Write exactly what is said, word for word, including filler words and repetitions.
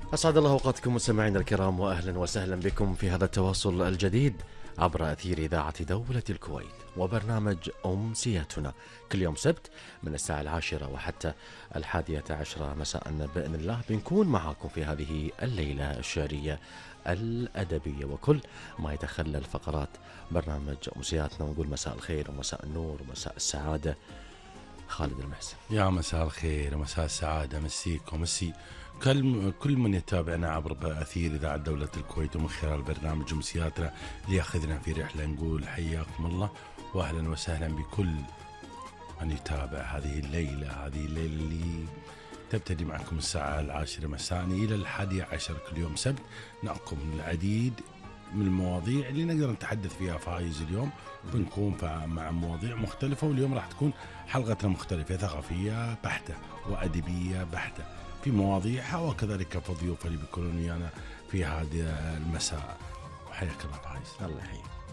أسعد الله أوقاتكم مستمعينا الكرام، وأهلا وسهلا بكم في هذا التواصل الجديد عبر أثير إذاعة دولة الكويت وبرنامج أمسياتنا كل يوم سبت من الساعة العاشرة وحتى الحادية عشرة مساء بإذن الله. بنكون معاكم في هذه الليلة الشعرية الأدبية وكل ما يتخلل فقرات برنامج أمسياتنا، ونقول مساء الخير ومساء النور ومساء السعادة. خالد المحسن، يا مساء الخير ومساء السعادة، مسيك ومسي كل كل من يتابعنا عبر أثير إذاعة دولة الكويت ومن خلال برنامج أمسياتنا ليأخذنا في رحلة. نقول حياكم الله وأهلا وسهلا بكل من يتابع هذه الليلة هذه الليلة اللي تبتدي معكم الساعة العاشرة مساء إلى الحادية عشر كل يوم سبت. نقوم العديد من المواضيع اللي نقدر نتحدث فيها فايز اليوم، بنكون مع مواضيع مختلفة، واليوم راح تكون حلقتنا مختلفة، ثقافية بحتة وأدبية بحتة في مواضيعها، وكذلك في ضيوف اللي بيكونون ويانا في هذا المساء. وحياك الله فايز. الله يحييك.